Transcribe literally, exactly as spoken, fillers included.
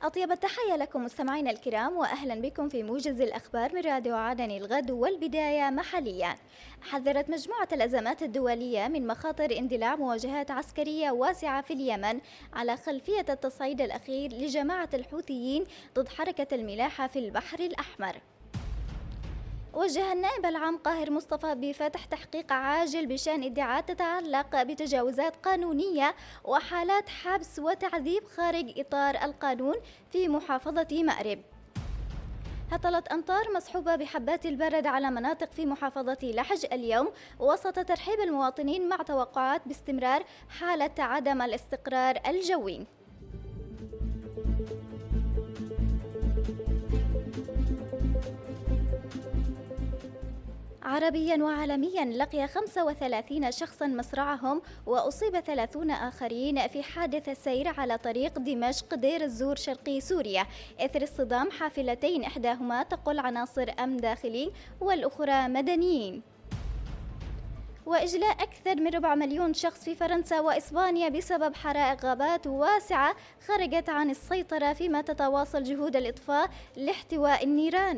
أطيب التحية لكم مستمعينا الكرام، وأهلا بكم في موجز الأخبار من راديو عدن الغد. والبداية محليا. حذرت مجموعة الأزمات الدولية من مخاطر اندلاع مواجهات عسكرية واسعة في اليمن على خلفية التصعيد الأخير لجماعة الحوثيين ضد حركة الملاحة في البحر الأحمر. وجه النائب العام قاهر مصطفى بفتح تحقيق عاجل بشأن ادعاءات تتعلق بتجاوزات قانونية وحالات حبس وتعذيب خارج إطار القانون في محافظة مأرب. هطلت أمطار مصحوبة بحبات البرد على مناطق في محافظة لحج اليوم، وسط ترحيب المواطنين مع توقعات باستمرار حالة عدم الاستقرار الجوي. عربيا وعالميا، لقي خمسة وثلاثين شخصا مصرعهم وأصيب ثلاثون آخرين في حادث سير على طريق دمشق دير الزور شرقي سوريا إثر اصطدام حافلتين، إحداهما تقل عناصر أمن داخلي والأخرى مدنيين. وإجلاء أكثر من ربع مليون شخص في فرنسا وإسبانيا بسبب حرائق غابات واسعة خرجت عن السيطرة، فيما تتواصل جهود الإطفاء لاحتواء النيران.